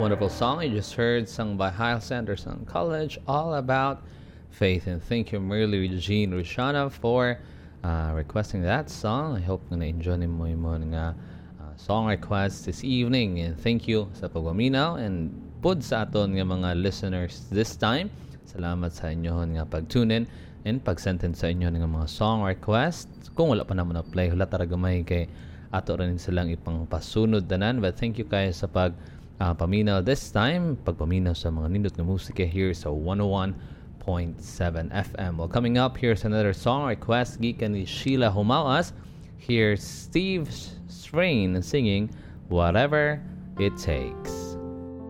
Wonderful song you just heard, sung by Hyle Sanderson College, all about faith. And thank you, Merly Jean Rushana, for requesting that song. I hope na enjoy mo yung mga song requests this evening. And thank you sa pagpaminaw and pud sa aton nga mga listeners this time. Salamat sa inyo nga pag-tune in and pag-sentence sa inyo nga mga song requests. Kung wala pa naman na-play, wala talaga may kay ato rin silang ipang pasunod tanan. But thank you kayo sa paminaw this time. Pagpaminaw sa mga nindot na musika here sa 101.7 FM. Well, coming up, here's another song request gikan ni Sheila Humawas. Here's Steve Strain singing Whatever It Takes.